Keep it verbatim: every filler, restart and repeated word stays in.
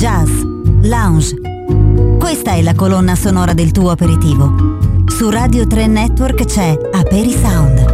jazz, lounge. Questa è la colonna sonora del tuo aperitivo. Su Radio tre Network c'è Aperi Sound.